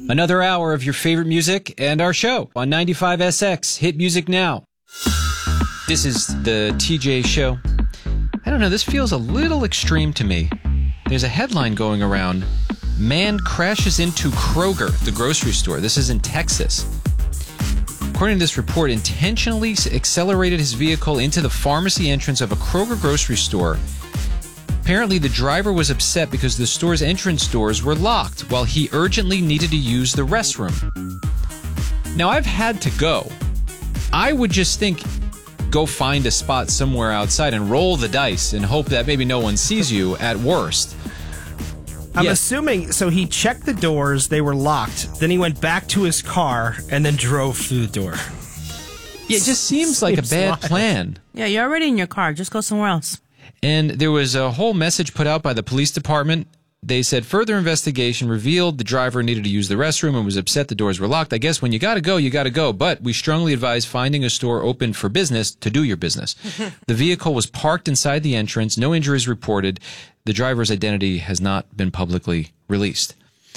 Another hour of your favorite music and our show on 95SX. Hit music now. This is the TJ Show. I don't know, this feels a little extreme to me. There's a headline going around. Man crashes into Kroger, the grocery store. This is in Texas. According to this report, intentionally accelerated his vehicle into the pharmacy entrance of a Kroger grocery store. Apparently, the driver was upset because the store's entrance doors were locked while he urgently needed to use the restroom. Now, I've had to go. I would just think, go find a spot somewhere outside and roll the dice and hope that maybe no one sees you at worst. I'm assuming, so he checked the doors, they were locked, then he went back to his car and then drove through the door. Yeah, it just seems like a bad plan. Yeah, you're already in your car. Just go somewhere else. And there was a whole message put out by the police department. They said further investigation revealed the driver needed to use the restroom and was upset the doors were locked. I guess when you gotta go, you gotta go. But we strongly advise finding a store open for business to do your business. The vehicle was parked inside the entrance. No injuries reported. The driver's identity has not been publicly released.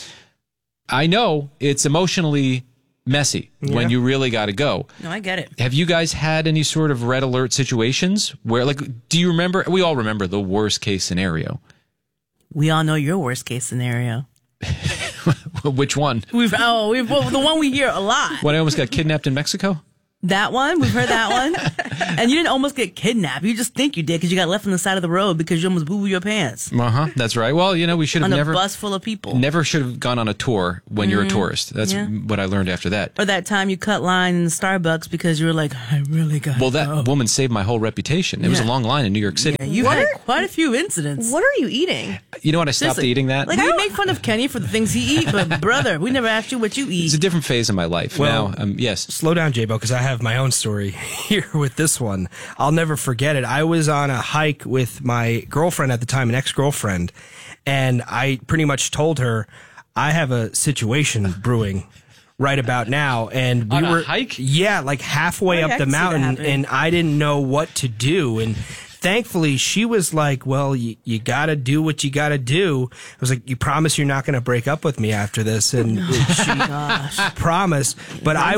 I know it's emotionally messy when you really got to go. No, I get it. Have you guys had any sort of red alert situations where, like, do you remember? We all remember the worst case scenario. We all know your worst case scenario. Which one? Well, the one we hear a lot. When I almost got kidnapped in Mexico? That one, we've heard that one. And you didn't almost get kidnapped. You just think you did because you got left on the side of the road because you almost boo-boo your pants. That's right. Well, you know, we should have never... On a bus full of people. Never should have gone on a tour when you're a tourist. That's what I learned after that. Or that time you cut line in the Starbucks because you were like, I really got to go. Well, that woman saved my whole reputation. It was a long line in New York City. Yeah, you had quite a few incidents. What are you eating? You know what? I stopped eating that. Like, we make fun of Kenny for the things he eats, but brother, we never asked you what you eat. It's a different phase of my life. Well, now, yes. Slow down, J-Bo, because I have my own story here with this one. I'll never forget it. I was on a hike with my girlfriend at the time, an ex-girlfriend, and I pretty much told her, I have a situation brewing right about now. And we were a hike? Yeah, like halfway up the mountain, and I didn't know what to do. And thankfully, she was like, well, you got to do what you got to do. I was like, you promise you're not going to break up with me after this? And she promised. But I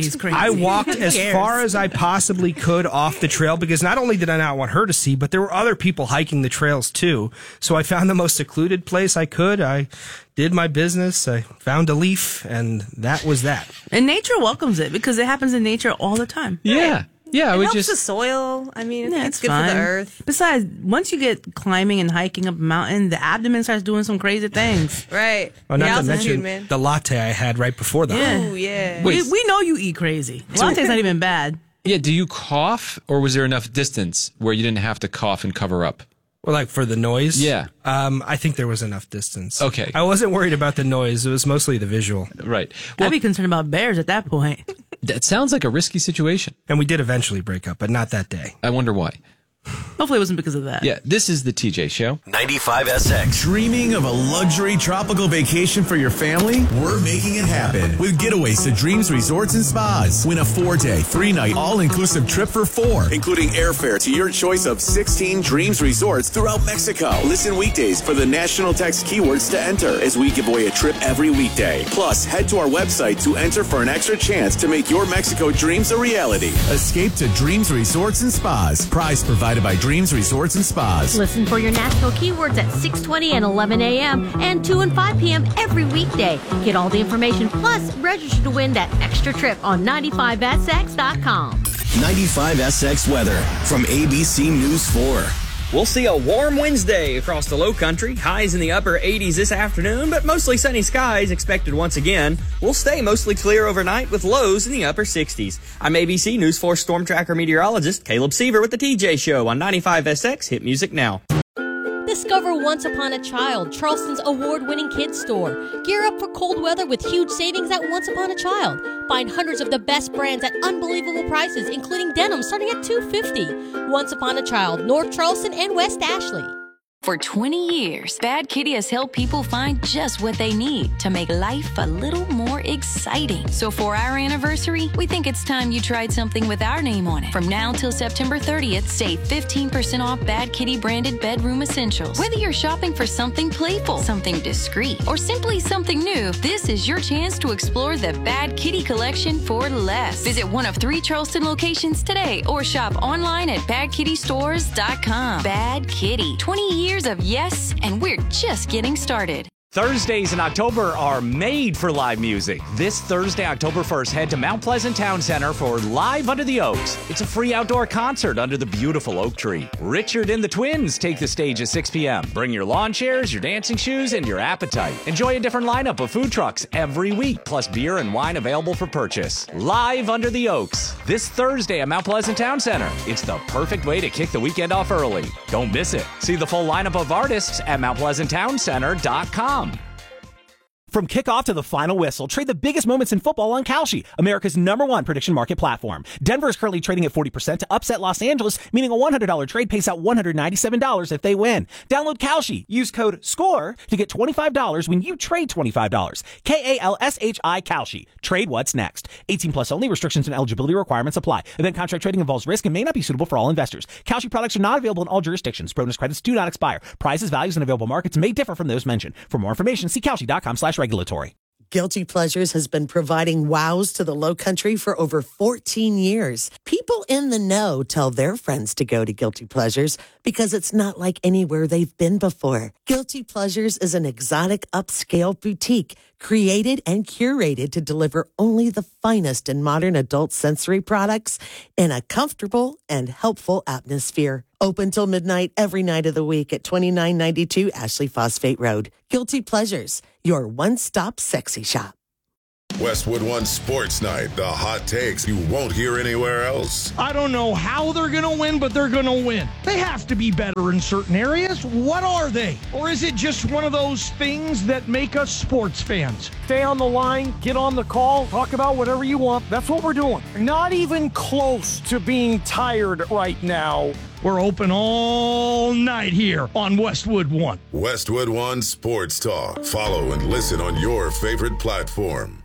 walked as far as I possibly could off the trail because not only did I not want her to see, but there were other people hiking the trails too. So I found the most secluded place I could. I did my business. I found a leaf, and that was that. And nature welcomes it because it happens in nature all the time. Yeah. Yeah, it helps the soil. I mean, it's good for the earth. Besides, once you get climbing and hiking up a mountain, the abdomen starts doing some crazy things. Right. Well, not to mention the latte I had right before that. Oh, yeah. We know you eat crazy. Latte's not even bad. Yeah, do you cough, or was there enough distance where you didn't have to cough and cover up? Well, like for the noise? Yeah. I think there was enough distance. Okay. I wasn't worried about the noise. It was mostly the visual. Right. Well, I'd be concerned about bears at that point. That sounds like a risky situation. And we did eventually break up, but not that day. I wonder why. Hopefully it wasn't because of that. Yeah, this is the TJ Show. 95SX. Dreaming of a luxury tropical vacation for your family? We're making it happen with Getaways to Dreams Resorts and Spas. Win a 4-day, 3-night, all-inclusive trip for 4, including airfare to your choice of 16 Dreams Resorts throughout Mexico. Listen weekdays for the national text keywords to enter as we give away a trip every weekday. Plus, head to our website to enter for an extra chance to make your Mexico dreams a reality. Escape to Dreams Resorts and Spas. Prize provided by Dreams Resorts and Spas. Listen for your national keywords at 6:20 and 11 a.m. and 2 and 5 p.m. every weekday. Get all the information, plus register to win that extra trip on 95SX.com. 95SX weather from ABC News 4. We'll see a warm Wednesday across the low country. Highs in the upper 80s this afternoon, but mostly sunny skies expected once again. We'll stay mostly clear overnight with lows in the upper 60s. I'm ABC News 4 Storm Tracker meteorologist Caleb Seaver with the TJ Show on 95SX. Hit music now. Discover Once Upon a Child, Charleston's award-winning kids store. Gear up for cold weather with huge savings at Once Upon a Child. Find hundreds of the best brands at unbelievable prices, including denim starting at $250. Once Upon a Child, North Charleston and West Ashley. For 20 years, Bad Kitty has helped people find just what they need to make life a little more exciting. So for our anniversary, we think it's time you tried something with our name on it. From now till September 30th, save 15% off Bad Kitty branded bedroom essentials. Whether you're shopping for something playful, something discreet, or simply something new, this is your chance to explore the Bad Kitty collection for less. Visit one of 3 Charleston locations today or shop online at badkittystores.com. Bad Kitty, 20 years of yes, and we're just getting started. Thursdays in October are made for live music. This Thursday, October 1st, head to Mount Pleasant Town Center for Live Under the Oaks. It's a free outdoor concert under the beautiful oak tree. Richard and the Twins take the stage at 6 p.m. Bring your lawn chairs, your dancing shoes, and your appetite. Enjoy a different lineup of food trucks every week, plus beer and wine available for purchase. Live Under the Oaks, this Thursday at Mount Pleasant Town Center. It's the perfect way to kick the weekend off early. Don't miss it. See the full lineup of artists at MountPleasantTownCenter.com. From kickoff to the final whistle, trade the biggest moments in football on Kalshi, America's #1 prediction market platform. Denver is currently trading at 40% to upset Los Angeles, meaning a $100 trade pays out $197 if they win. Download Kalshi. Use code SCORE to get $25 when you trade $25. KALSHI Kalshi. Trade what's next. 18 plus only. Restrictions and eligibility requirements apply. Event contract trading involves risk and may not be suitable for all investors. Kalshi products are not available in all jurisdictions. Bonus credits do not expire. Prices, values, and available markets may differ from those mentioned. For more information, see Kalshi.com/regulatory. Guilty Pleasures has been providing wows to the Lowcountry for over 14 years. People in the know tell their friends to go to Guilty Pleasures because it's not like anywhere they've been before. Guilty Pleasures is an exotic upscale boutique created and curated to deliver only the finest in modern adult sensory products in a comfortable and helpful atmosphere. Open till midnight every night of the week at 2992 Ashley Phosphate Road. Guilty Pleasures, your one-stop sexy shop. Westwood One Sports Night, the hot takes you won't hear anywhere else. I don't know how they're going to win, but they're going to win. They have to be better in certain areas. What are they? Or is it just one of those things that make us sports fans? Stay on the line, get on the call, talk about whatever you want. That's what we're doing. Not even close to being tired right now. We're open all night here on Westwood One. Westwood One Sports Talk. Follow and listen on your favorite platform.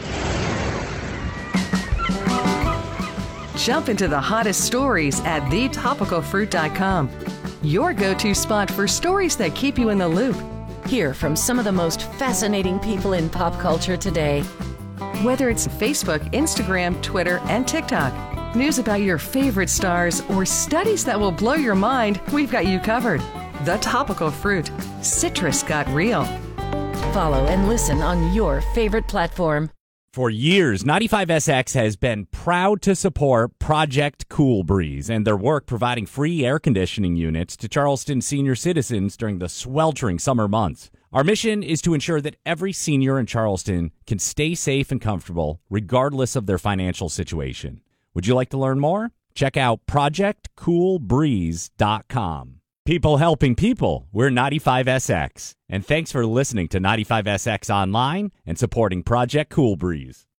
Jump into the hottest stories at thetopicalfruit.com. Your go-to spot for stories that keep you in the loop. Hear from some of the most fascinating people in pop culture today. Whether it's Facebook, Instagram, Twitter, and TikTok, news about your favorite stars, or studies that will blow your mind, we've got you covered. The Topical Fruit. Citrus got real. Follow and listen on your favorite platform. For years, 95SX has been proud to support Project Cool Breeze and their work providing free air conditioning units to Charleston senior citizens during the sweltering summer months. Our mission is to ensure that every senior in Charleston can stay safe and comfortable regardless of their financial situation. Would you like to learn more? Check out ProjectCoolBreeze.com. People helping people. We're 95SX. And thanks for listening to 95SX Online and supporting Project Cool Breeze.